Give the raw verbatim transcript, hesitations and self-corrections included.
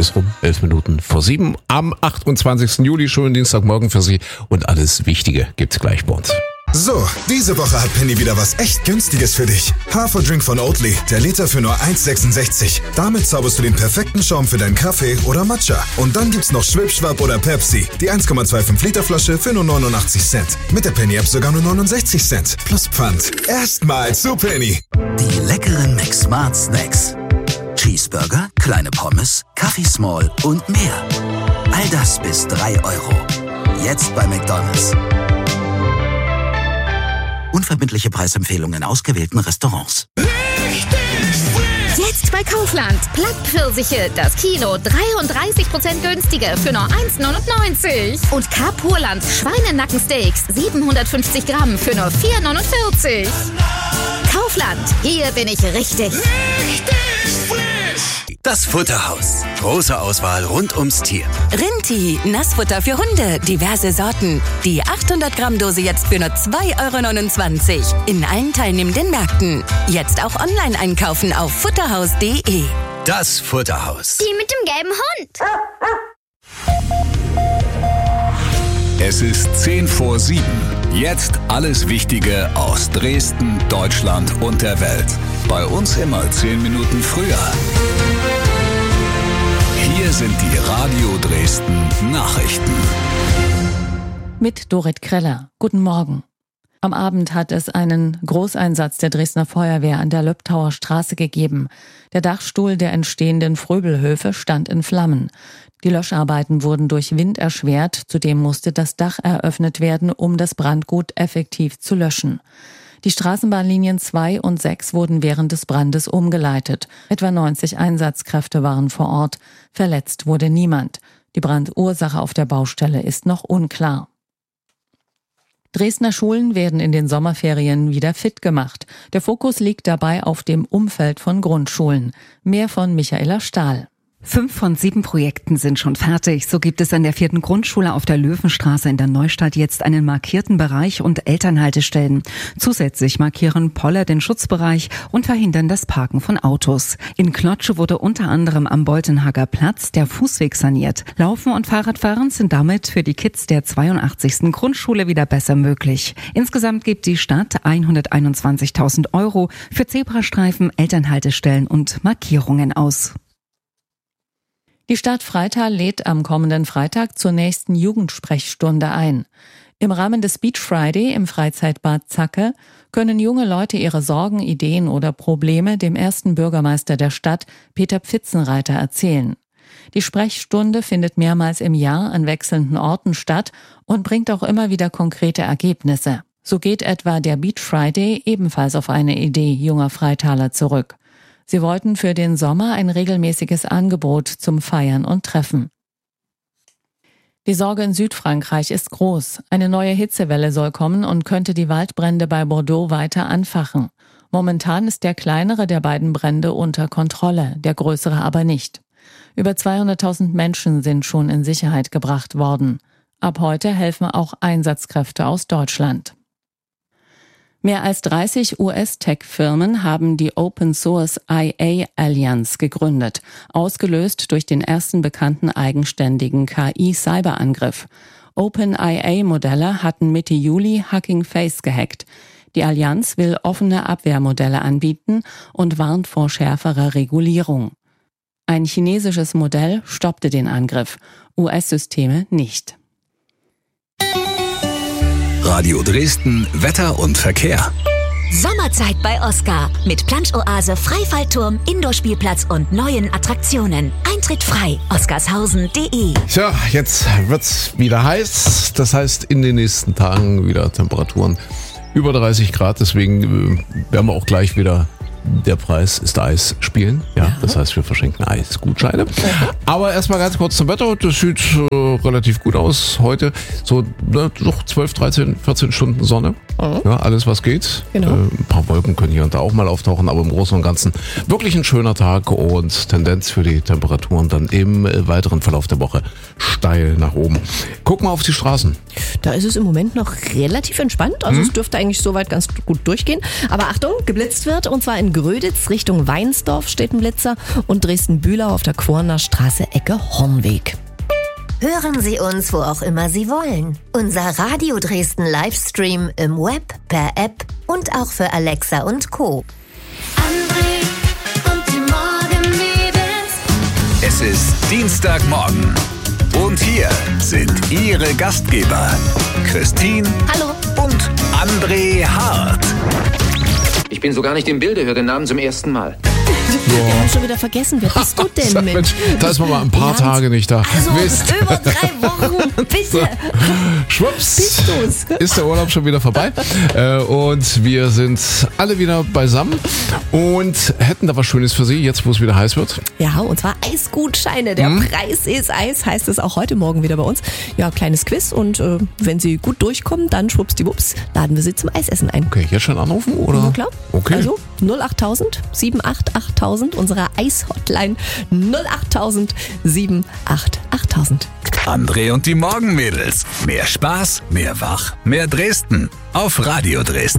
ist rum, elf Minuten vor sieben am achtundzwanzigsten Juli. Schönen Dienstagmorgen für Sie und alles Wichtige gibt's gleich bei uns. So, diese Woche hat Penny wieder was echt Günstiges für dich. Haferdrink von Oatly, der Liter für nur eins sechsundsechzig. Damit zauberst du den perfekten Schaum für deinen Kaffee oder Matcha. Und dann gibt's noch Schwipschwapp oder Pepsi, die eins Komma fünfundzwanzig Liter Flasche für nur neunundachtzig Cent. Mit der Penny-App sogar nur neunundsechzig Cent. Plus Pfand. Erstmal zu Penny. Die leckeren McSmart Snacks. Cheeseburger, kleine Pommes, Kaffee Small und mehr. All das bis drei Euro. Jetzt bei McDonald's. Unverbindliche Preisempfehlungen in ausgewählten Restaurants. Jetzt bei Kaufland. Plattpfirsiche, das Kilo dreiunddreißig Prozent günstiger für nur eins neunundneunzig. Und K-Purland Schweinenackensteaks siebenhundertfünfzig Gramm für nur vier neunundvierzig. Kaufland, hier bin ich richtig. Richtig frisch. Das Futterhaus. Große Auswahl rund ums Tier. Rinti, Nassfutter für Hunde, diverse Sorten. Die achthundert Gramm Dose jetzt für nur zwei Euro neunundzwanzig. In allen teilnehmenden Märkten. Jetzt auch online einkaufen auf futterhaus punkt de. Das Futterhaus. Die mit dem gelben Hund. Es ist zehn vor sieben. Jetzt alles Wichtige aus Dresden, Deutschland und der Welt. Bei uns immer zehn Minuten früher. Hier sind die Radio Dresden Nachrichten. Mit Dorit Kreller. Guten Morgen. Am Abend hat es einen Großeinsatz der Dresdner Feuerwehr an der Löbtauer Straße gegeben. Der Dachstuhl der entstehenden Fröbelhöfe stand in Flammen. Die Löscharbeiten wurden durch Wind erschwert, zudem musste das Dach eröffnet werden, um das Brandgut effektiv zu löschen. Die Straßenbahnlinien zwei und sechs wurden während des Brandes umgeleitet. Etwa neunzig Einsatzkräfte waren vor Ort. Verletzt wurde niemand. Die Brandursache auf der Baustelle ist noch unklar. Dresdner Schulen werden in den Sommerferien wieder fit gemacht. Der Fokus liegt dabei auf dem Umfeld von Grundschulen. Mehr von Michaela Stahl. Fünf von sieben Projekten sind schon fertig. So gibt es an der vierten Grundschule auf der Löwenstraße in der Neustadt jetzt einen markierten Bereich und Elternhaltestellen. Zusätzlich markieren Poller den Schutzbereich und verhindern das Parken von Autos. In Klotsche wurde unter anderem am Boltenhager Platz der Fußweg saniert. Laufen und Fahrradfahren sind damit für die Kids der zweiundachtzigsten Grundschule wieder besser möglich. Insgesamt gibt die Stadt hunderteinundzwanzigtausend Euro für Zebrastreifen, Elternhaltestellen und Markierungen aus. Die Stadt Freital lädt am kommenden Freitag zur nächsten Jugendsprechstunde ein. Im Rahmen des Beach Friday im Freizeitbad Zacke können junge Leute ihre Sorgen, Ideen oder Probleme dem ersten Bürgermeister der Stadt, Peter Pfitzenreiter, erzählen. Die Sprechstunde findet mehrmals im Jahr an wechselnden Orten statt und bringt auch immer wieder konkrete Ergebnisse. So geht etwa der Beach Friday ebenfalls auf eine Idee junger Freitaler zurück. Sie wollten für den Sommer ein regelmäßiges Angebot zum Feiern und Treffen. Die Sorge in Südfrankreich ist groß. Eine neue Hitzewelle soll kommen und könnte die Waldbrände bei Bordeaux weiter anfachen. Momentan ist der kleinere der beiden Brände unter Kontrolle, der größere aber nicht. Über zweihunderttausend Menschen sind schon in Sicherheit gebracht worden. Ab heute helfen auch Einsatzkräfte aus Deutschland. Mehr als dreißig U S-Tech-Firmen haben die Open Source I A-Allianz gegründet, ausgelöst durch den ersten bekannten eigenständigen K I-Cyberangriff. OpenIA-Modelle hatten Mitte Juli Hugging Face gehackt. Die Allianz will offene Abwehrmodelle anbieten und warnt vor schärferer Regulierung. Ein chinesisches Modell stoppte den Angriff, U S-Systeme nicht. Radio Dresden, Wetter und Verkehr. Sommerzeit bei Oscar. Mit Planschoase, Freifallturm, Indoor-Spielplatz und neuen Attraktionen. Eintritt frei. oscarshausen punkt de. Tja, jetzt wird's wieder heiß. Das heißt, in den nächsten Tagen wieder Temperaturen über dreißig Grad. Deswegen äh, werden wir auch gleich wieder Der Preis ist Eis spielen. Ja, ja. Das heißt, wir verschenken Eisgutscheine. Aber erstmal ganz kurz zum Wetter. Das sieht äh, relativ gut aus heute. So ne, noch zwölf, dreizehn, vierzehn Stunden Sonne. Mhm. Ja, alles, was geht. Genau. Äh, ein paar Wolken können hier und da auch mal auftauchen, aber im Großen und Ganzen wirklich ein schöner Tag und Tendenz für die Temperaturen dann im äh, weiteren Verlauf der Woche steil nach oben. Guck mal auf die Straßen. Da ist es im Moment noch relativ entspannt. Also Mhm. es dürfte eigentlich soweit ganz gut durchgehen. Aber Achtung, geblitzt wird. Und zwar in Gröditz Richtung Weinsdorf steht ein Blitzer und Dresden-Bühlau auf der Quorner Straße Ecke Hornweg. Hören Sie uns, wo auch immer Sie wollen. Unser Radio Dresden Livestream im Web, per App und auch für Alexa und Co. André und die Morgenmädels. Es ist Dienstagmorgen. Und hier sind Ihre Gastgeber, Christine Hallo. und André Hart. Ich bin so gar nicht im Bilde, höre den Namen zum ersten Mal. Wir haben schon wieder vergessen, wer bist du denn, Sag, Mensch? Mensch, da ist man mal ein paar Ja, Tage nicht da. Also Mist. über drei Wochen, bitte. Schwupps, Bist du's? ist der Urlaub schon wieder vorbei. äh, und wir sind alle wieder beisammen und hätten da was Schönes für Sie, jetzt wo es wieder heiß wird. Ja, und zwar Eisgutscheine. Der Hm? Preis ist Eis, heißt es auch heute Morgen wieder bei uns. Ja, kleines Quiz und äh, wenn Sie gut durchkommen, dann schwuppsdiwupps, laden wir Sie zum Eisessen ein. Okay, jetzt schon anrufen, oder? Ja, klar. Okay. Also null acht tausend sieben acht acht tausend, unsere Eishotline null acht tausend sieben acht acht tausend. André und die Morgenmädels. Mehr Spaß, mehr Wach, mehr Dresden. Auf Radio Dresden.